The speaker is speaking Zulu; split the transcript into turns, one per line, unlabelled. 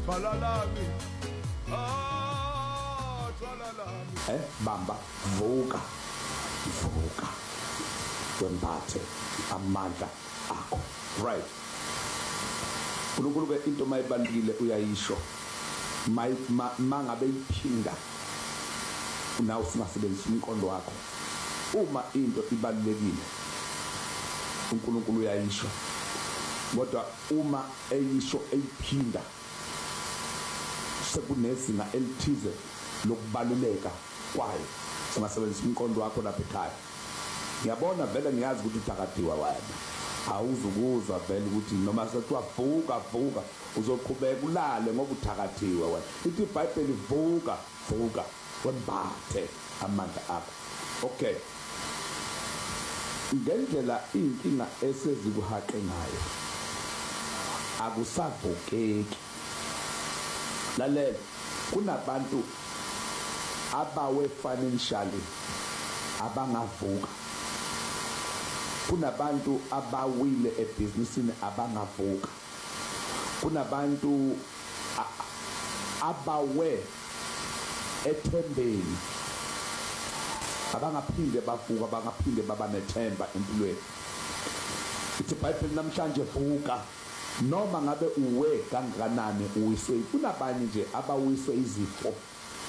Twalalami, twalalami.
Bamba, vuka, vuka. Wemphathe amandla akho. Right. uNkulunkulu ke into mayibalekile uyayisho. Mangabe iphinda unawo singasebenzisa umqondo wakho. Uma into ibalekile uNkulunkulu uyayisho. Kodwa uma eyisho eyiphinda sekunezinga elithize lokubaluleka kwayo singasebenzisa umqondo wakho lapha ekhaya. Ngiyabona vele ngiyazi ukuthi uthakathiwa wena. Awuzukuzwa vele ukuthi noma sekuthiwa vuka vuka uzoqhubeka ulale ngoba uthakathiwe wena. Ithi iBhayibheli vuka vuka wembathe amandla akho. Okay. Ngendlela inkinga esezikuhaqe ngayo akusavukeki. Lalela, kunabantu abawe financially abangavuka. Kunabantu abawile ebhizinisini abangavuka. Kunabantu abawe ethembeni abangaphinde bavuka, abangaphinde baba nethemba empilweni. Ithi iBhayibheli namhlanje vuka noma ngabe uwe kangakanani uwiswe. Kunabanye nje abawiswe izifo